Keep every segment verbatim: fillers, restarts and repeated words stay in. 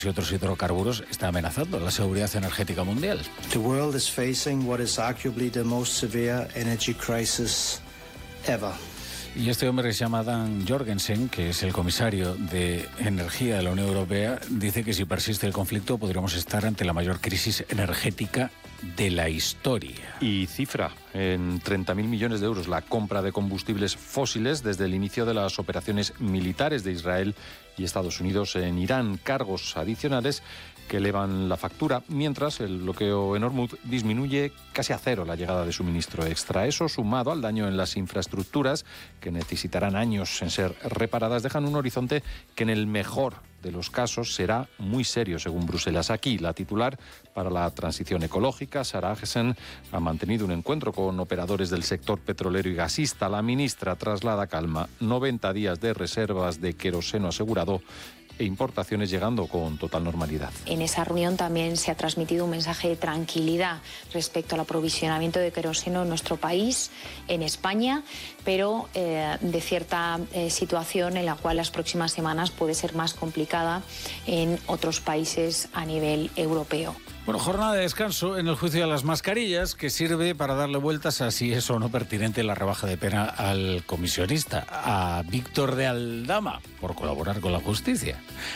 y otros hidrocarburos está amenazando la seguridad energética mundial. The world is facing what is arguably the most severe energy crisis ever. Y este hombre que se llama Dan Jorgensen, que es el comisario de Energía de la Unión Europea, dice que si persiste el conflicto podríamos estar ante la mayor crisis energética de la historia. Y cifra en treinta mil millones de euros la compra de combustibles fósiles desde el inicio de las operaciones militares de Israel y Estados Unidos en Irán, cargos adicionales que elevan la factura, mientras el bloqueo en Hormuz disminuye casi a cero la llegada de suministro extra. Eso, sumado al daño en las infraestructuras, que necesitarán años en ser reparadas, dejan un horizonte que en el mejor de los casos será muy serio, según Bruselas. Aquí, la titular para la transición ecológica, Sarah Agesen, ha mantenido un encuentro con operadores del sector petrolero y gasista. La ministra traslada calma, noventa días de reservas de queroseno asegurado e importaciones llegando con total normalidad. En esa reunión también se ha transmitido un mensaje de tranquilidad respecto al aprovisionamiento de queroseno en nuestro país, en España, pero eh, de cierta eh, situación en la cual las próximas semanas puede ser más complicada en otros países a nivel europeo. Bueno, jornada de descanso en el juicio de las mascarillas, que sirve para darle vueltas a si es o no pertinente la rebaja de pena al comisionista, a Víctor de Aldama, por colaborar con la justicia.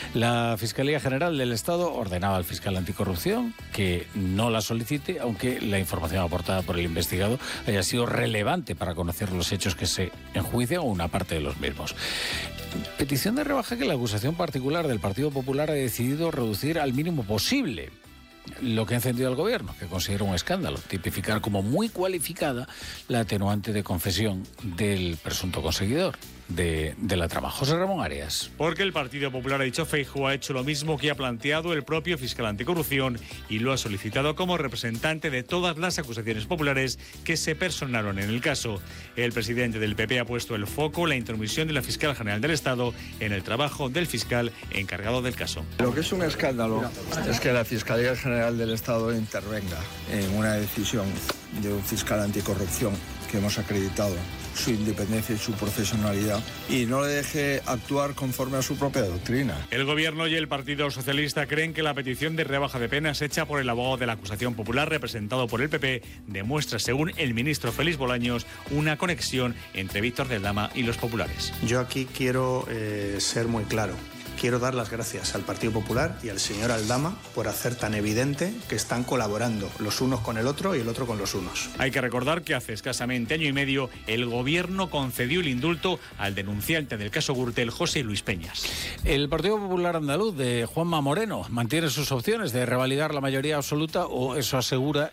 La Fiscalía General del Estado ordenaba al fiscal anticorrupción que no la solicite, aunque la información aportada por el investigado haya sido relevante para conocer los hechos que se enjuician o una parte de los mismos. Petición de rebaja que la acusación particular del Partido Popular ha decidido reducir al mínimo posible. Lo que ha encendido al gobierno, que considera un escándalo, tipificar como muy cualificada la atenuante de confesión del presunto conseguidor de, de la trama. José Ramón Arias. Porque el Partido Popular, ha dicho Feijóo, ha hecho lo mismo que ha planteado el propio fiscal anticorrupción y lo ha solicitado como representante de todas las acusaciones populares que se personaron en el caso. El presidente del P P ha puesto el foco en la intromisión de la fiscal general del Estado en el trabajo del fiscal encargado del caso. Lo que es un escándalo es que la Fiscalía General del Estado intervenga en una decisión de un fiscal anticorrupción que hemos acreditado su independencia y su profesionalidad y no le deje actuar conforme a su propia doctrina. El Gobierno y el Partido Socialista creen que la petición de rebaja de penas hecha por el abogado de la acusación popular representado por el P P demuestra, según el ministro Félix Bolaños, una conexión entre Víctor de Aldama y los populares. Yo aquí quiero eh, ser muy claro. Quiero dar las gracias al Partido Popular y al señor Aldama por hacer tan evidente que están colaborando los unos con el otro y el otro con los unos. Hay que recordar que hace escasamente año y medio el Gobierno concedió el indulto al denunciante del caso Gürtel, José Luis Peñas. El Partido Popular Andaluz de Juanma Moreno mantiene sus opciones de revalidar la mayoría absoluta, o eso asegura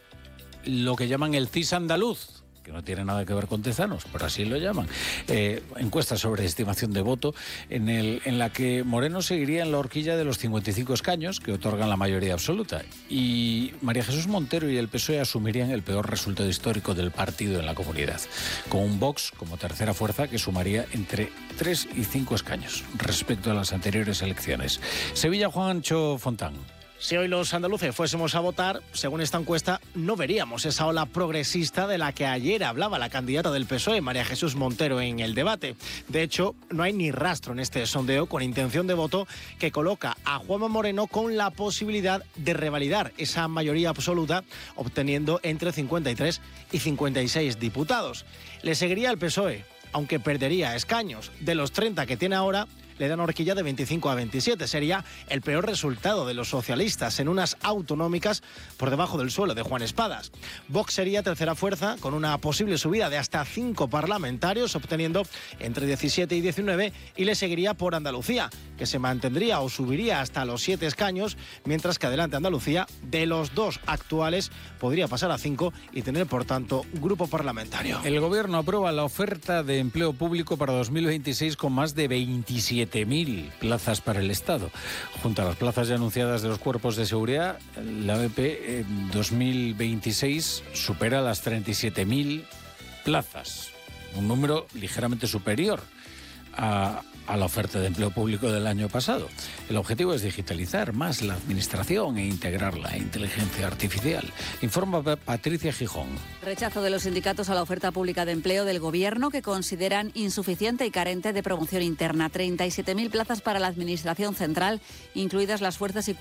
lo que llaman el C I S andaluz, que no tiene nada que ver con Tezanos, pero así lo llaman. Eh, encuesta sobre estimación de voto en, el, en la que Moreno seguiría en la horquilla de los cincuenta y cinco escaños que otorgan la mayoría absoluta, y María Jesús Montero y el P S O E asumirían el peor resultado histórico del partido en la comunidad, con un Vox como tercera fuerza que sumaría entre tres y cinco escaños respecto a las anteriores elecciones. Sevilla, Juancho Fontán. Si hoy los andaluces fuésemos a votar, según esta encuesta, no veríamos esa ola progresista de la que ayer hablaba la candidata del P S O E, María Jesús Montero, en el debate. De hecho, no hay ni rastro en este sondeo con intención de voto que coloca a Juanma Moreno con la posibilidad de revalidar esa mayoría absoluta, obteniendo entre cincuenta y tres y cincuenta y seis diputados. Le seguiría el P S O E, aunque perdería escaños. De los treinta que tiene ahora, le dan horquilla de veinticinco a veintisiete. Sería el peor resultado de los socialistas en unas autonómicas por debajo del suelo de Juan Espadas. Vox sería tercera fuerza con una posible subida de hasta cinco parlamentarios, obteniendo entre diecisiete y diecinueve, y le seguiría por Andalucía, que se mantendría o subiría hasta los siete escaños, mientras que Adelante Andalucía, de los dos actuales, podría pasar a cinco y tener, por tanto, grupo parlamentario. El Gobierno aprueba la oferta de empleo público para dos mil veintiséis con más de veintisiete mil plazas para el Estado. Junto a las plazas ya anunciadas de los cuerpos de seguridad, la A B P en dos mil veintiséis supera las treinta y siete mil plazas, un número ligeramente superior a, a la oferta de empleo público del año pasado. El objetivo es digitalizar más la administración e integrar la inteligencia artificial. Informa Patricia Gijón. Rechazo de los sindicatos a la oferta pública de empleo del Gobierno, que consideran insuficiente y carente de promoción interna. treinta y siete mil plazas para la Administración Central, incluidas las fuerzas y